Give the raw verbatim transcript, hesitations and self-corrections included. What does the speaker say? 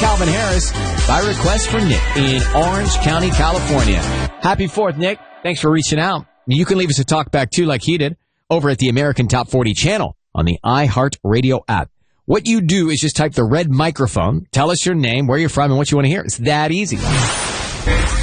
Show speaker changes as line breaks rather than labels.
Calvin Harris by request for Nick in Orange County, California. Happy fourth, Nick. Thanks for reaching out. You can leave us a talk back, too, like he did, over at the American Top forty channel on the iHeartRadio app. What you do is just type the red microphone, tell us your name, where you're from, and what you want to hear. It's that easy.